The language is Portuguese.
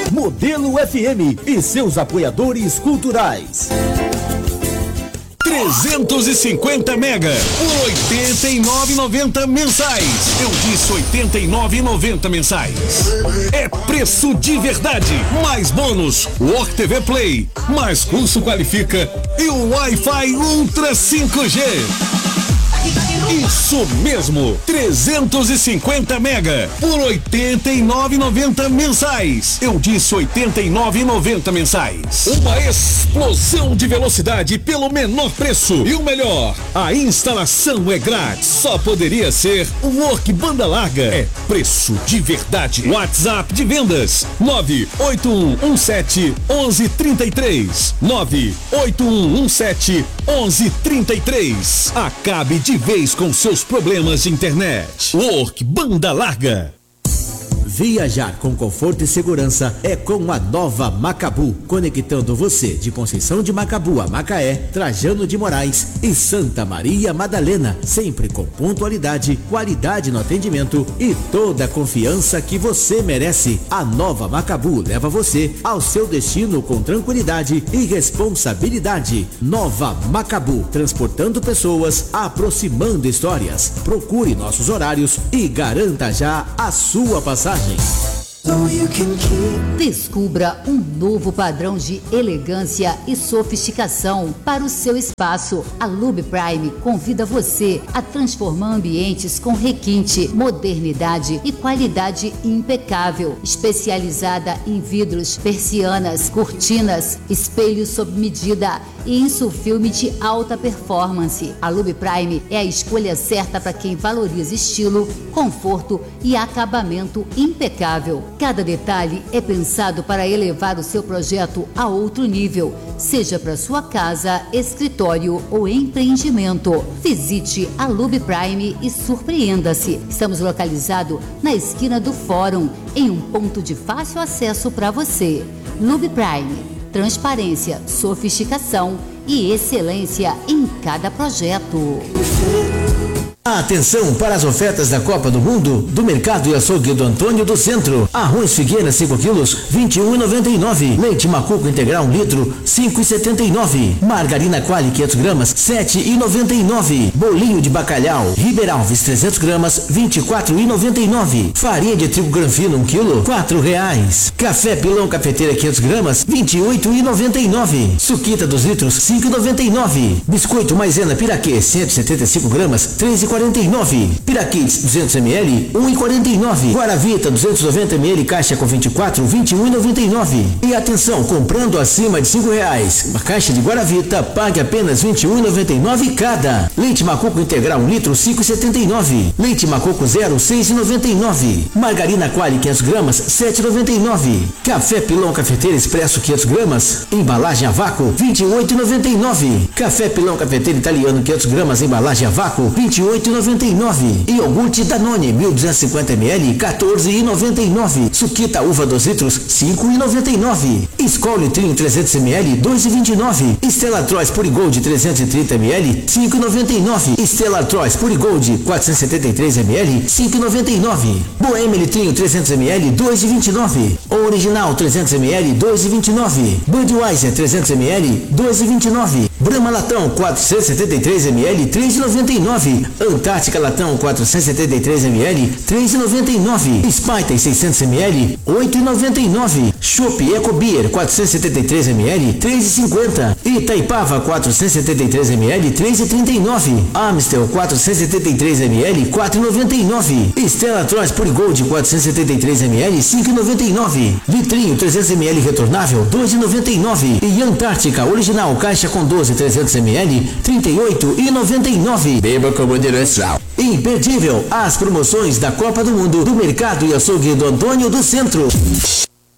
Modelo FM e seus apoiadores culturais. 350 mega por R$ 89,90 mensais. Eu disse R$ 89,90 mensais. É preço de verdade. Mais bônus, Work TV Play, mais curso qualifica e o Wi-Fi Ultra 5G. Isso mesmo, 350 mega por R$ 89,90 mensais. Eu disse R$ 89,90 mensais. Uma explosão de velocidade pelo menor preço. E o melhor, a instalação é grátis. Só poderia ser o Work Banda Larga. É preço de verdade. WhatsApp de vendas 981171133. 981171133. Acabe de vez com seus problemas de internet. Work Banda Larga. Viajar com conforto e segurança é com a nova Macabu, conectando você de Conceição de Macabu a Macaé, Trajano de Moraes e Santa Maria Madalena, sempre com pontualidade, qualidade no atendimento e toda a confiança que você merece. A nova Macabu leva você ao seu destino com tranquilidade e responsabilidade. Nova Macabu, transportando pessoas, aproximando histórias. Procure nossos horários e garanta já a sua passagem. Descubra um novo padrão de elegância e sofisticação para o seu espaço. A Lube Prime convida você a transformar ambientes com requinte, modernidade e qualidade impecável. Especializada em vidros, persianas, cortinas, espelhos sob medida e insufilme de alta performance. A Lube Prime é a escolha certa para quem valoriza estilo, conforto e acabamento impecável. Cada detalhe é pensado para elevar o seu projeto a outro nível, seja para sua casa, escritório ou empreendimento. Visite a Lube Prime e surpreenda-se. Estamos localizados na esquina do Fórum, em um ponto de fácil acesso para você. Lube Prime, transparência, sofisticação e excelência em cada projeto. Atenção para as ofertas da Copa do Mundo do Mercado e Açougue do Antônio do Centro. Arroz Figueira 5 quilos, R$ 21,99. Leite Macuco integral 1 litro, R$ 5,79. Margarina Quali 500 gramas, R$ 7,99. Bolinho de bacalhau Ribeiralves 300 gramas, R$ 24,99. Farinha de trigo granfino 1 quilo, R$ 4,00. Café Pilão Cafeteira 500 gramas, R$ 28,99. Suquita 2 litros, R$ 5,99. Biscoito Maisena Piraquê 175 gramas, R$ 13,49. Piraquids 200 ml, R$ 1,49. Guaravita 290 ml, caixa com 24, R$ 21,99. E atenção, comprando acima de R$ 5,00 uma caixa de Guaravita, pague apenas R$ 21,99 cada. Leite Macuco integral 1 litro, R$ 5,79. Leite Macuco zero, R$ 6,99. Margarina Quali 500 gramas, R$ 7,99. Café Pilão Cafeteira Expresso 500 gramas, embalagem a vácuo, R$ 28,99. Café Pilão Cafeteira Italiano 500 gramas, embalagem a vácuo, R$ 28,99. E iogurte Danone 1250 ml, R$ 14,99. Suquita uva 2 litros, R$ 5,99. Skol Litrinho 300 ml, R$ 2,29. Stella Artois Purigold 330 ml, R$ 5,99. Stella Artois Purigold 473 ml, R$ 5,99. Bohemia Litrinho 300 ml, R$ 2,29. Original 300 ml, R$ 2,29. Budweiser 300 ml, R$ 2,29. Brahma Latão 473 ml, R$ 3,99. Antártica Latão 473 ml, R$ 3,99. Sprite 600 ml, R$ 8,99. Chopp Eco Beer 473 ml, R$ 3,50. Itaipava 473 ml, R$ 3,39. Amstel 473 ml, R$ 4,99. Stella Artois Purigold 473 ml, R$ 5,99. Litrinho 300 ml retornável, R$ 2,99. E Antártica Original caixa com 12 300 ml, R$ 38,99. Beba com moderação. Imperdível as promoções da Copa do Mundo do Mercado e Açougue do Antônio do Centro.